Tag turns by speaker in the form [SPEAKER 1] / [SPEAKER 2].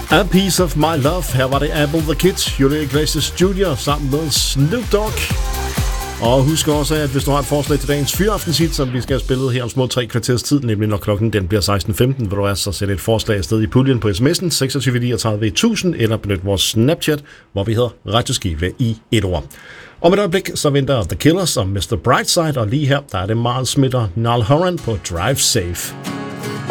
[SPEAKER 1] A Piece of My Love. Her var det Apple the Kid, Julio Iglesias Jr. sammen med Snoop Dogg. Og husk også, at hvis du har et forslag til dagens fyraftenshit, som vi skal have spillet her om små 3 kvarters tid, nemlig når klokken den bliver 16.15, hvor du er så sætte et forslag afsted i puljen på sms'en 26 39 1000, eller benyt vores Snapchat, hvor vi hedder Radioskive i et ord. Om et øjeblik, så venter The Killers og Mr. Brightside, og lige her, der er det Miles Smith og Niall Horan på Drive Safe.